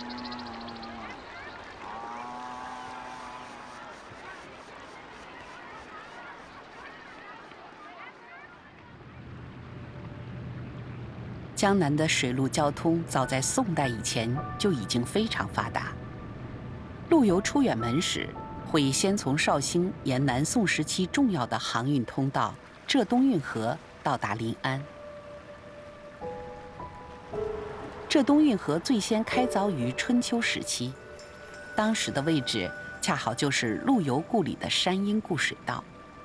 江南的水陆交通早在宋代以前就已经非常发达。陆游出远门时，会先从绍兴沿南宋时期重要的航运通道浙东运河到达临安。浙东运河最先开凿于春秋时期，当时的位置恰好就是陆游故里的山阴固水道。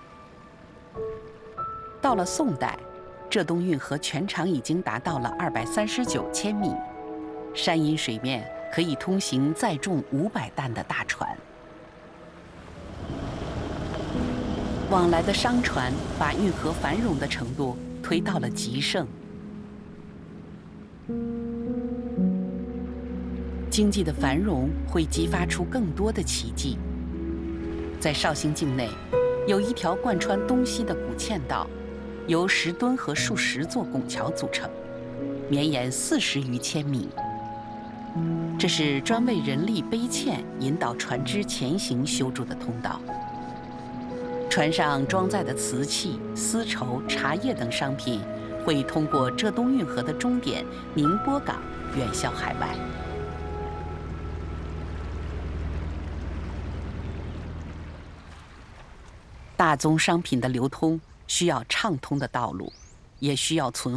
到了宋代，浙东运河全长已经达到了239千米，山阴水面可以通行载重500担的大船。往来的商船把运河繁荣的程度推到了极盛。经济的繁荣会激发出更多的奇迹。在绍兴境内，有一条贯穿东西的古嵌道，由10吨和数十座拱桥组成，绵延40余千米。这是专为人力背堑引导船只前行修筑的通道。船上装载的瓷器、丝绸、茶叶等商品，会通过浙东运河的终点宁波港远销海外。大宗商品的流通需要畅通的道路，也需要存